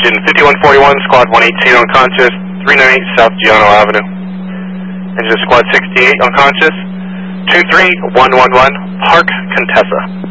Engine 5141, Squad 118 unconscious, 398 South Giano Avenue. Engine Squad 68 unconscious, 23111, Park Contessa.